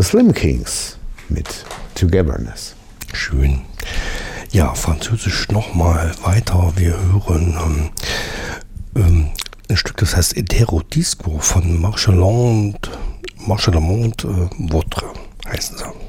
The Slim Kings mit Togetherness. Schön. Ja, Französisch nochmal weiter. Wir hören ein Stück, das heißt Etero Disco von Marche Lamont Votre heißen sie.